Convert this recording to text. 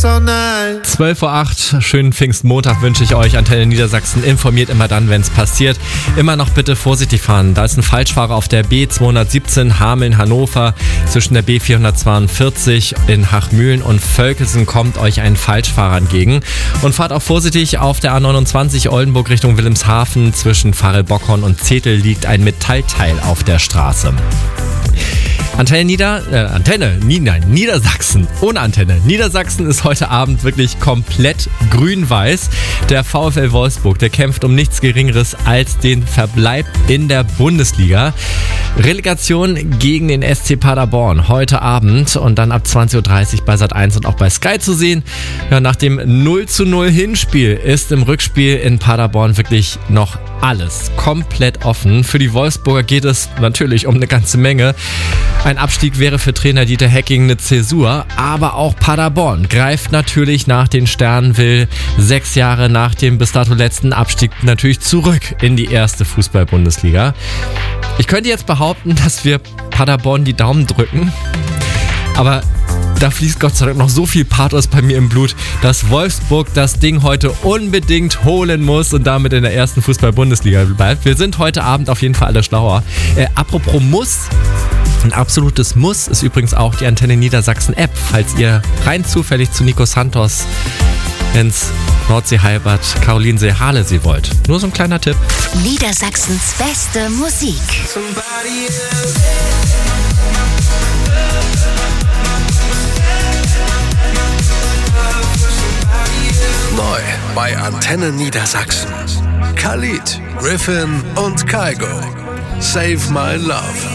12:08 Uhr, schönen Pfingstmontag wünsche ich euch. Antenne Niedersachsen informiert immer dann, wenn es passiert. Immer noch bitte vorsichtig fahren. Da ist ein Falschfahrer auf der B217 Hameln-Hannover. Zwischen der B442 in Hachmühlen und Völkelsen kommt euch ein Falschfahrer entgegen. Und fahrt auch vorsichtig auf der A29 Oldenburg Richtung Wilhelmshaven. Zwischen Farel-Bockhorn und Zetel liegt ein Metallteil auf der Straße. Niedersachsen. Ohne Antenne. Niedersachsen ist heute Abend wirklich komplett grün-weiß. Der VfL Wolfsburg, der kämpft um nichts Geringeres als den Verbleib in der Bundesliga. Relegation gegen den SC Paderborn heute Abend und dann ab 20:30 Uhr bei Sat.1 und auch bei Sky zu sehen. Ja, nach dem 0:0 Hinspiel ist im Rückspiel in Paderborn wirklich noch alles komplett offen. Für die Wolfsburger geht es natürlich um eine ganze Menge. Ein Abstieg wäre für Trainer Dieter Hecking eine Zäsur, aber auch Paderborn greift natürlich nach den Sternen, will 6 Jahre nach dem bis dato letzten Abstieg natürlich zurück in die erste Fußball-Bundesliga. Ich könnte jetzt behaupten, dass wir Paderborn die Daumen drücken, aber da fließt Gott sei Dank noch so viel Pathos bei mir im Blut, dass Wolfsburg das Ding heute unbedingt holen muss und damit in der ersten Fußball-Bundesliga bleibt. Wir sind heute Abend auf jeden Fall alle schlauer. Apropos Muss, ein absolutes Muss ist übrigens auch die Antenne Niedersachsen-App, falls ihr rein zufällig zu Nico Santos ins Nordsee-Halbad Karolinsee-Halesee wollt. Nur so ein kleiner Tipp. Niedersachsens beste Musik. Neu bei Antenne Niedersachsen. Khalid, Griffin und Kygo. Save My Love.